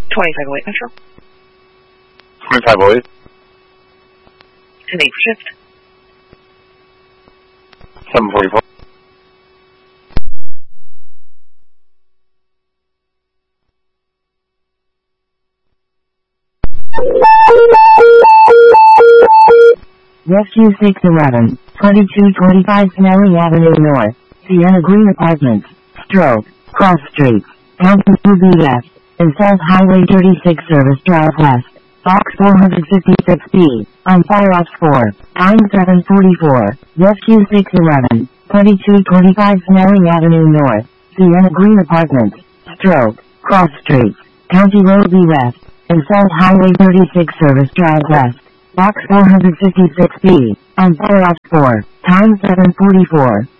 2508 Metro. 2508. 10-8 for shift. 744. Rescue 611, 2225 Snelling Avenue North, Sienna Green Apartments, Stroke, Cross Street, Mountain View B left, and South Highway 36 Service Drive West, Box 456B, on Fire Ops 4, time 744, Rescue 611, 2225 Snelling Avenue North, Sienna Green Apartments, Stroke, Cross Street, County Road B West, and South Highway 36 Service Drive West, Box 456B, on Fire Ops 4, time 744.